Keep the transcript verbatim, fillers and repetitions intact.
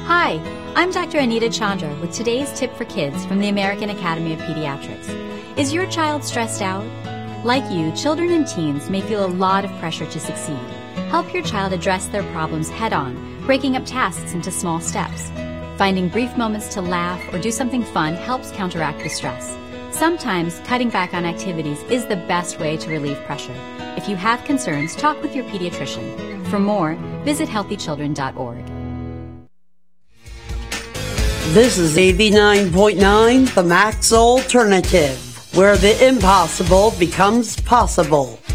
Hi, I'm Doctor Anita Chandra with today's tip for kids from the American Academy of Pediatrics. Is your child stressed out? Like you, children and teens may feel a lot of pressure to succeed. Help your child address their problems head-on, breaking up tasks into small steps. Finding brief moments to laugh or do something fun helps counteract the stress. Sometimes cutting back on activities is the best way to relieve pressure. If you have concerns, talk with your pediatrician. For more, visit healthy children dot org. This is eighty-nine point nine, The Max Alternative, where the impossible becomes possible.